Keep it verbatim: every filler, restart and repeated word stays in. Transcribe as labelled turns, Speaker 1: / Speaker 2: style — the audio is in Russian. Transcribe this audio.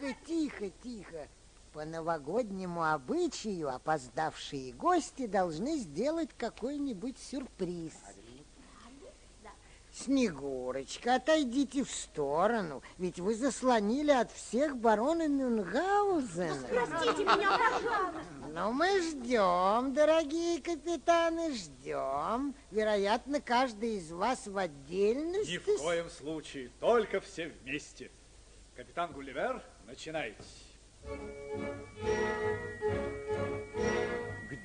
Speaker 1: Тихо, тихо, тихо. По новогоднему обычаю опоздавшие гости должны сделать какой-нибудь сюрприз. Снегурочка, отойдите в сторону, ведь вы заслонили от всех барона Мюнхгаузена.
Speaker 2: Простите меня, пожалуйста.
Speaker 1: Но мы ждем, дорогие капитаны, ждем. Вероятно, каждый из вас в отдельности...
Speaker 3: Ни в коем случае, только все вместе. Капитан Гулливер, начинайте.